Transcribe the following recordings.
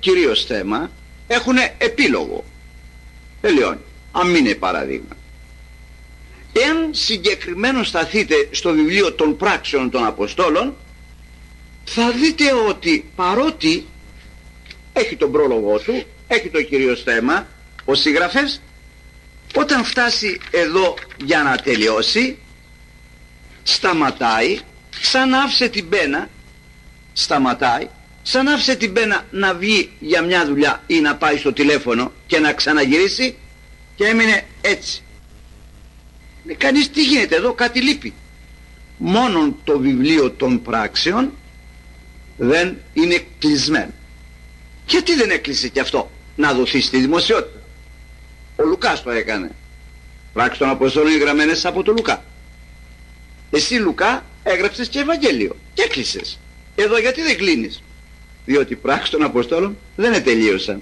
κυρίως θέμα έχουν επίλογο. Τελειώνει. Αμήνε παράδειγμα. Εάν συγκεκριμένο σταθείτε στο βιβλίο των πράξεων των Αποστόλων, θα δείτε ότι παρότι έχει τον πρόλογο του, έχει το κυρίως θέμα, ο συγγραφέας, όταν φτάσει εδώ για να τελειώσει, σταματάει, σαν άφησε την πένα, σταματάει, σαν άφησε την πένα να βγει για μια δουλειά ή να πάει στο τηλέφωνο και να ξαναγυρίσει, και έμεινε έτσι. Κανείς τι γίνεται εδώ, κάτι λείπει. Μόνον το βιβλίο των πράξεων δεν είναι κλεισμένο. Γιατί δεν έκλεισε και αυτό να δοθεί στη δημοσιότητα? Ο Λουκάς το έκανε. Πράξεις των Αποστόλων είναι γραμμένες από τον Λουκά. Εσύ, Λουκά, έγραψες και Ευαγγέλιο και έκλεισες. Εδώ γιατί δεν κλείνεις? Διότι πράξεις των Αποστόλων δεν τελείωσαν.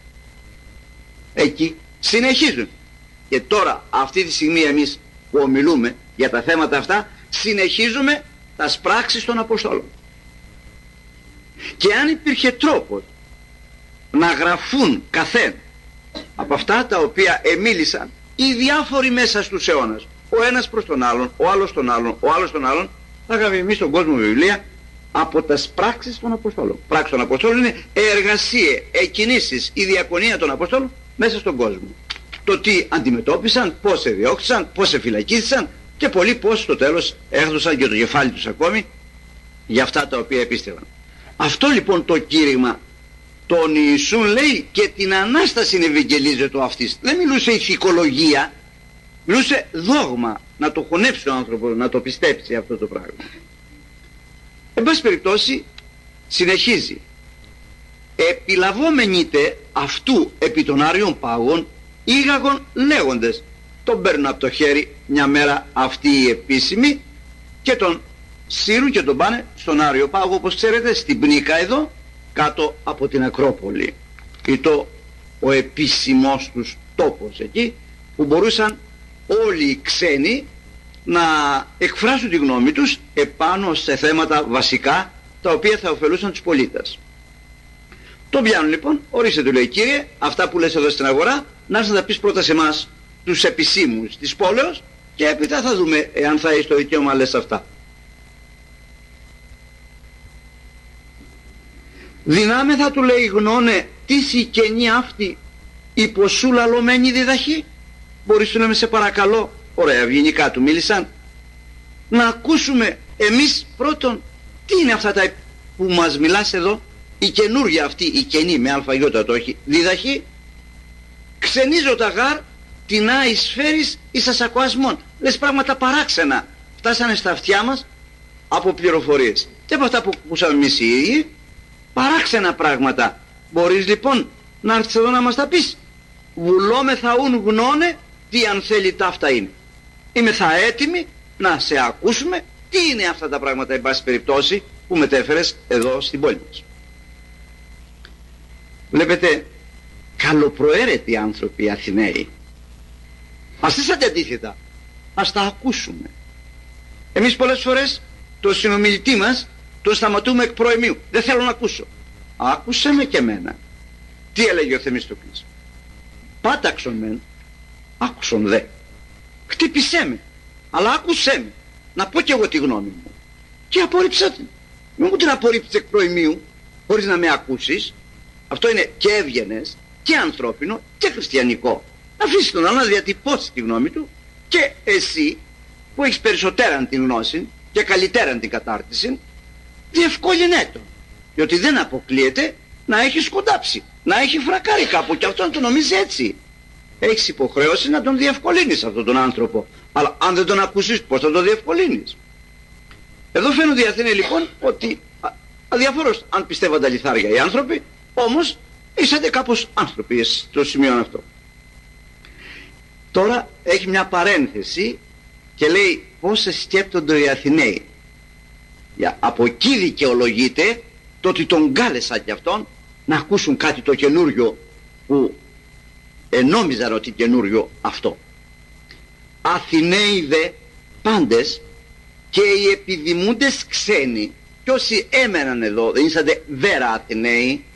Εκεί συνεχίζουν. Και τώρα αυτή τη στιγμή εμείς που ομιλούμε για τα θέματα αυτά, συνεχίζουμε τα πράξεις των Αποστόλων. Και αν υπήρχε τρόπος να γραφούν καθένα από αυτά τα οποία εμίλησαν οι διάφοροι μέσα στους αιώνας, ο ένας προς τον άλλον, ο άλλος τον άλλον, ο άλλος τον άλλον, θα είχαμε εμείς στον κόσμο βιβλία από τις πράξεις των Αποστόλων. Πράξεις των Αποστόλων είναι εργασία, εκκινήσεις, η διακονία των Αποστόλων μέσα στον κόσμο. Το τι αντιμετώπισαν, πώς εδιώξαν, πώς εφυλακίστησαν και πολλοί πώς στο τέλος έδωσαν και το κεφάλι τους ακόμη για αυτά τα οποία επίστευαν. Αυτό λοιπόν το κήρυγμα τον Ιησούν, λέει, και την Ανάσταση ευαγγελίζεται ο αυτής. Δεν μιλούσε ηθικολογία, μιλούσε δόγμα, να το χωνέψει ο άνθρωπος, να το πιστέψει αυτό το πράγμα. Εν πάση περιπτώσει συνεχίζει. Επιλαβόμενητε αυτού επί των Άριων Πάγων ήγαγον λέγοντες. Τον παίρνουν από το χέρι μια μέρα αυτοί οι επίσημοι και τον σύρουν και τον πάνε στον Άριο Πάγο, όπως ξέρετε, στην Πνίκα εδώ, κάτω από την Ακρόπολη. Ήταν ο επίσημος τους τόπος εκεί που μπορούσαν όλοι οι ξένοι να εκφράσουν τη γνώμη τους επάνω σε θέματα βασικά τα οποία θα ωφελούσαν τους πολίτες. Το πιάνουν λοιπόν, ορίστε, του λέει, κύριε, αυτά που λες εδώ στην αγορά να έρθεις να τα πεις πρώτα σε εμάς τους επισήμους της πόλεως και έπειτα θα δούμε εάν θα έχεις το δικαίωμα λες αυτά. Δυνάμεθα, του λέει, γνώνε τι σηκενή αυτή υποσού λαλωμένη διδαχή. Μπορείς του λέμε, σε παρακαλώ, ωραία ευγενικά του μίλησαν, να ακούσουμε εμείς πρώτον τι είναι αυτά τα που μας μιλάς εδώ, η καινούργια αυτή, η καινή με αλφαγιώτα το όχι, διδαχή, ξενίζω τα γάρ την άης φέρεις εις ασακοασμών. Λες πράγματα παράξενα φτάσανε στα αυτιά μας από πληροφορίες και από αυτά που ακούσαμε εμείς οι ίδιοι, παράξενα πράγματα. Μπορείς λοιπόν να έρθεις εδώ να μας τα πεις? Βουλόμεθα ουν γνώνε τι αν θέλει τα αυτά είναι. Είμαι θα έτοιμοι να σε ακούσουμε τι είναι αυτά τα πράγματα, εν πάση περιπτώσει, που μετέφερες εδώ στην πόλη μας. Βλέπετε, καλοπροαίρετοι άνθρωποι οι Αθηναίοι. Ας είσατε αντίθετα, ας τα ακούσουμε. Εμείς πολλές φορές το συνομιλητή μας το σταματούμε εκ προημίου. Δεν θέλω να ακούσω. Άκουσε με και εμένα. Τι έλεγε ο Θεμιστοκλής? Πάταξον μεν, άκουσον δε. Χτύπησέ με, αλλά άκουσέ με. Να πω κι εγώ τη γνώμη μου. Και απόρριψα την. Μην μου την απορρίψεις εκ προημίου χωρίς να με ακούσεις. Αυτό είναι και έβγενες και ανθρώπινο και χριστιανικό. Αφήσεις τον άλλο να διατυπώσει τη γνώμη του και εσύ που έχεις περισσότεραν την γνώση και καλύτεραν την κατάρτιση, διευκόλυνε τον. Διότι δεν αποκλείεται να έχει σκοντάψει, να έχει φρακάρει κάπου και αυτό να το νομίζει έτσι. Έχεις υποχρέωση να τον διευκολύνεις αυτόν τον άνθρωπο. Αλλά αν δεν τον ακούσεις, πώς θα τον διευκολύνεις? Εδώ φαίνονται οι Αθήνες λοιπόν ότι αδιαφορώς αν πιστεύαν τα λιθάρια οι άνθρωποι, όμως είσατε κάπως άνθρωποι στο σημείο αυτό. Τώρα έχει μια παρένθεση και λέει πώς σκέπτονται οι Αθηναίοι. Από εκεί δικαιολογείται το ότι τον κάλεσαν κι αυτόν να ακούσουν κάτι το καινούριο που νόμιζαν ότι καινούριο αυτό. Αθηναίοι δε πάντες και οι επιδημούντες ξένοι, και όσοι έμεναν εδώ, δεν ήσατε βέρα Αθηναίοι,